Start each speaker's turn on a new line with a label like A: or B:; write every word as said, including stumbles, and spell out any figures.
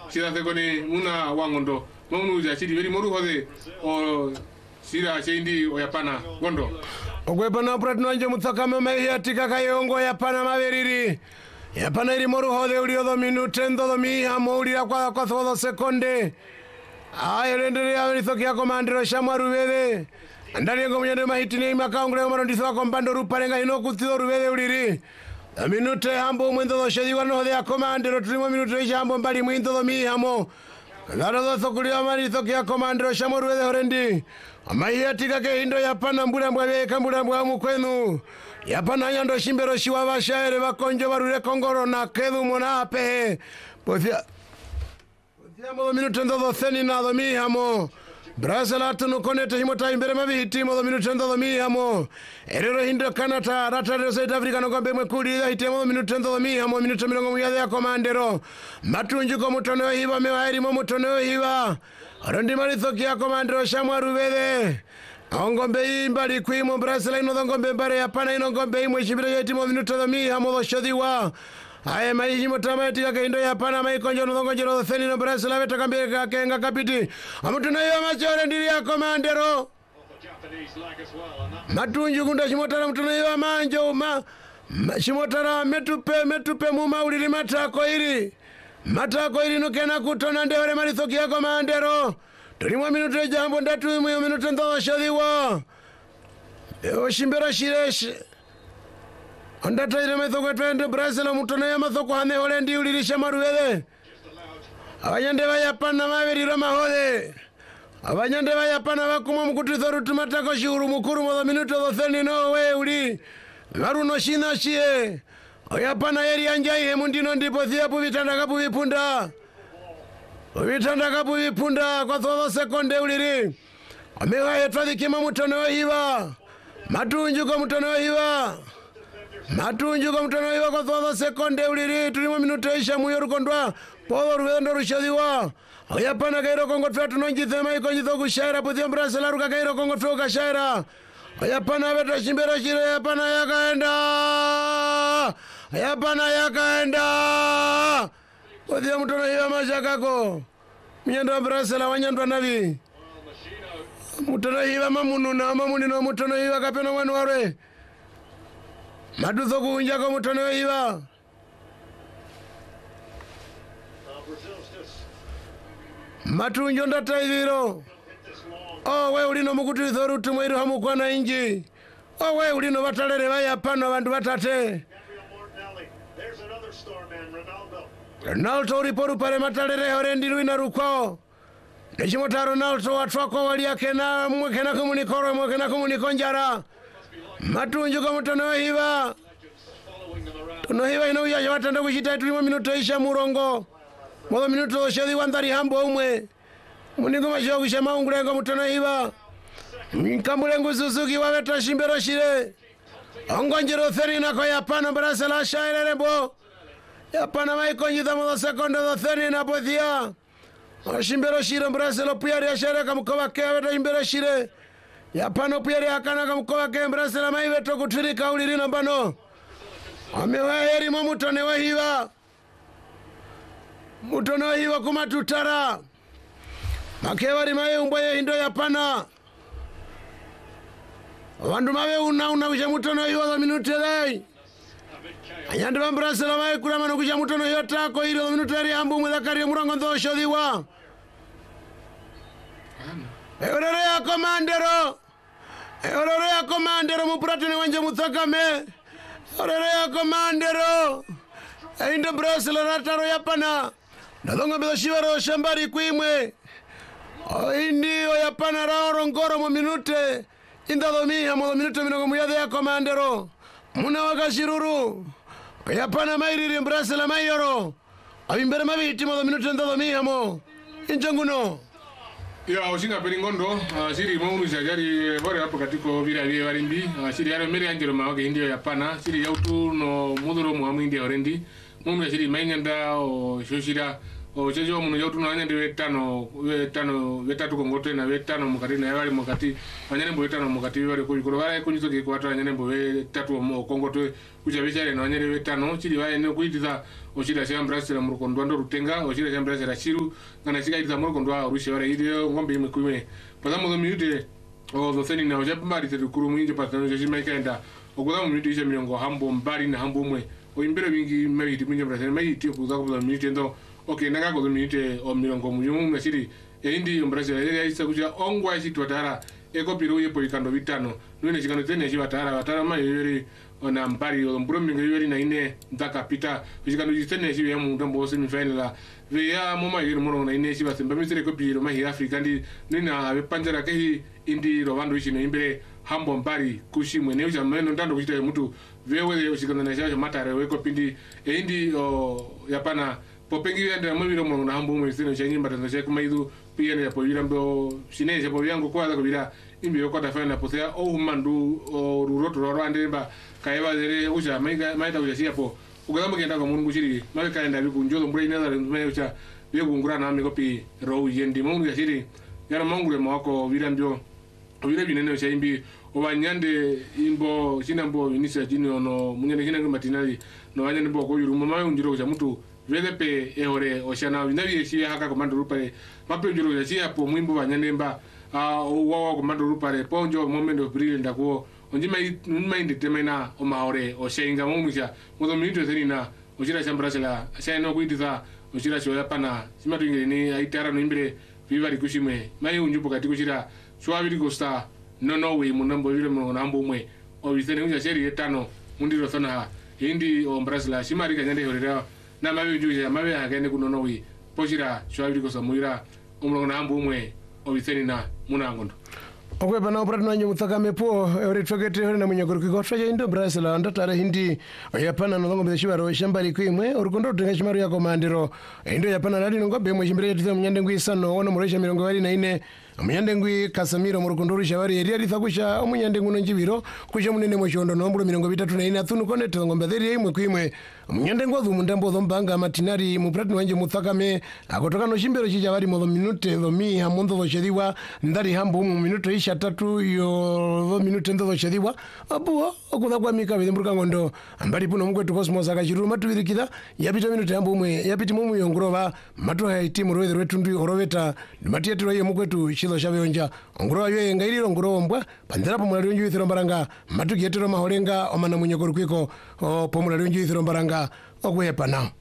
A: sira te koni muna wangondo monu ja chidi beri moru hode o sira cheindi o yapana gondo
B: ogwebana pratno nje mutsakame mehiatika kayongo yapana maveriri yapana iri moru hode uliodo minute ndo mi hamo ulira kwa kwa thodo sekonde ayo rendere ya lithoki ya komandiro shamwaru vede andari ngo mnyande mahitini makaongre marondiso wa kompando ruparenga inoku tido ruvede uliri minute hambo mwendo do shedi wano hode ya komandiro tulimo minute jambo mbali mwendo do mi hamo Laro do thokuli amari thoki ya komandiro shamwaru vede horendi amahiatika ke hindo yapana mbula mbwa kambula mbwa mukwenu yapana nyando shimbero shiwa bashaere bakonjo barure kongoro na kedu mona ape pothia pothia mo minuto ndo theni na do mi hamo Brazil no konete himota imbere mabihiti mo minuto ndo mi hamo erero hindo kanata rata South Africa no gombe mwekuli ya hitemo minuto ndo mi hamo minuto milongo muyade ya komandero matunju ko mutono hiba mewairi mo mutono hiba Arondi mari thoki ya komandero shamwaru vede Ngombe imbali kwimo Brazil ino ngombe mbare yapana ino ngombe imwe shibire yeti mo minuto do mi hamo do shodiwa Aye maiji motamati ka indo yapana mai konjo no ngonjo theni no Brazil aveta kambe ka kenga kapiti amutuna yo machore ndiri ya komandero Matunju kunda shimotara mutuna yo manjo ma shimotara metupe metupe mu mauliri matako iri matako iri no kena kutona ndewere mari thoki ya komandero Tulimo minuto jambo ndatu imwe minuto ndo shodiwa Ewo shimbera shireshe Ondata ile methoko twende Brazil mutona ya mathoko hane holendi ulirisha maruwele Abanyande bayapana maveriro mahode Abanyande bayapana bakuma mukutithoru tumatako shihuru mukuru mo minuto do theni no we uli Maruno shina shie Oyapana yeri anjai hemu ndino ndipo thiapu vitanda kapu vipunda Vitanda kapu vipunda kwa thodo sekonde uliri Amewa yetwathi kima mutono hiva Matunju kwa mutono hiva Matunju kwa mutono hiva kwa thodo sekonde uliri Tulimo minuto isha muyo rukondwa Podo ruvendo rushadiwa Oyapana kairo kongo tuwa tunonjithema iko njitho kushaira Puthio Brazil aruka kairo kongo tuwa kashaira Oyapana veto shimbero shiro Oyapana yakaenda Oyapana yakaenda Puthio mutono hiva mashakako Mnyando wa Brazil wanyandwa navi Mutono hiva mamunu na mamuni no mutono hiva kapeno wanu warwe Madutho kuunja kwa mutono hiva Matunjo ndata hiviro Oh we ulino mukutu ithoru tumweiru hamu kwa na inji Oh we ulino watalere waya pano wandu watate Ronaldo riporu pare matalere horendi luina rukwao Neshimota Ronaldo watwako waliakena mwekena kumunikoro mwekena komunikonjara Matunju kwa mutono hiva Tuno hiva ino uya watanda kushita tulimo minuto isha murongo Mwado minuto shedi wandari hambo umwe Muningo masho kushema ungulengo mutono hiva Nkamulengu Suzuki waweta shimbero shire Ongonjiro theni na kwa yapana Brazil ashaire rebo Yapana maiko njitha mwado sekondo do theni na pothia Shimbero shire Brazil puyari ashaire kamukowa kea weta shimbero shire Yapano puyari akana kamukowa kea Brazil maiveto kuturika ulirino bano Amewa heri mo mutone wa hiva Mutono hiva kumatutara Makewari mawe umboye hindo yapana Wandu mawe una una kusha mutono hiva za minute dai Anyande wa Brazil mawe kula manu kusha mutono hiva tako hilo za minute dari hambu mwedakari murango ndo shodhiwa Eurere ya komandero Eurere ya komandero mupratini wanje muthakame Eurere ya komandero Hindo Brazil rataro yapana Nadonga bila shivaro shambari kuimwe Hindi oyapana rao rongoro mo minute Inda domiha mo minute minongo muyade ya komandero Muna wakashiruru Oyapana mairiri Brazil mayoro Abimbere mabiti mo minute inda domiha mo Injanguno
A: Ya osinga peringondo siri maunu jajari bore hapo katiko vira vile warimbi siri yaro mere anjero mawake indio yapana siri yautu no muduro mu amu india orendi Mumwe siri mainganda o shoshira o chejo muno yotu na nyande wetano wetano wetatu kongote na wetano mukati na yali mukati anyane wetano mukati wale kujikoro wale kunyizo ke kwata anyane wetatu mo kongote kuja bichare na anyane wetano chiri wale ne kuitiza oshira shambra sira murukondo ndo rutenga oshira shambra sira chiru ngana chika ita murukondo a rushe wara ile ngombe imwe kuime pasamo do minute o do seni na oja mbari te kuru mwinje pasano je maika enda okuza mu minute ishe milongo hambo mbari na hambo mwe o imbere bingi mai ti mwinje brasile mai ti okuza ko minute ndo okay naga ko minute o milongo muyumu ngashiri eindi brasile ile isa kuja ongwa isi twatara eko piru yepo ikando vitano nune chikano tene chivatara vatara mai yeri ona mbari o mburo mingi yeri na ine ndaka pita chikano chitene chive mu ndambo semi final veya moma yeri moro na ine chiva semba misere ko piro mai Afrika ndi nina ave panjara kehi indi rovando ichino imbere hambo mbari kushimwe ne ucha meno ndando kuchita mutu vewe chikano na chacho matare weko pindi eindi o yapana popengi yenda mwiro moro na hambo mwe sino chanyimba tanzo chako maidu pia ya povira mbo sineze poviango kwa kubira imbi yoko tafanya posea o humandu o ruroto ro andemba kaiba dere ucha maiga maita ucha siapo ugadamo kenda ko mungu chiri mai kaenda biku njodo mbura ina mai ucha biku ngura na mi kopi ro yendi mungu ya chiri yana mungu le mwako vira mbio vira binene ucha imbi obanyande imbo chinambo inisa jini ono munyane kina matinali no wanyande mbo ko yuru mama unjiro ucha mtu vedepe eore oshana binabi eshi haka komando rupare mapenjuro ya chia po mwimbo banyanemba a wawa komando rupare ponjo momento brilliant ko onjima mind temena o maore o shenga mumusha modo minito serina oshira chambrasela shaino kuidiza oshira shoya pana simatu ingeni aitara no imbere viva rikushime mai unjupo katiko shira swabiri costa no no we munambo vile mo nambo mwe o bisene unja sheri etano mundiro sana hindi o brasila shimari kanyande horera na mawe juje mawe agende kunono wi pochira shwabiri ko samuira umro na ambu mwe obiseni na munangondo
B: okwe bana oprat na nyu tsakame po ore tokete ore na munyagoro ko tsaje indo brasila ndatara hindi yapana no ngombe shibaro shambali kwimwe urukondo tenga shimaru yako mandiro indo yapana nali ngombe mwe shimbere tisa munyande ngwisano ono muresha mirongo bari na ine munyande ngwi kasamiro murukondo rushabari eri ari thakusha munyande nguno njibiro kusha munene mwe shondo nombro mirongo bitatu na ine atunu konete ngombe theri imwe kwimwe munyande ngwazu mundambo zombanga matinari mu prat wanje mutsakame akotoka no shimbero chija bari mo minute zo mi hamondo zo shediwa ndari hambo mu minute isha tatu yo minute ndo zo shediwa abuwa okuza kwa mika bidimbuka ngondo ambari puno mukwetu cosmos akachiruma matubirikira yapita minute hambo mwe yapiti mu muyongorova matu haiti mu rwethu rwetu ndi oroveta ndimatiyetiro ye mukwetu chilo shabeyonja ongorova yo ngairiro ngorombwa pandera pomula lyonju ithiro mbaranga matu getero maholenga omana munyogoro kwiko pomula lyonju ithiro mbaranga okuhepa nao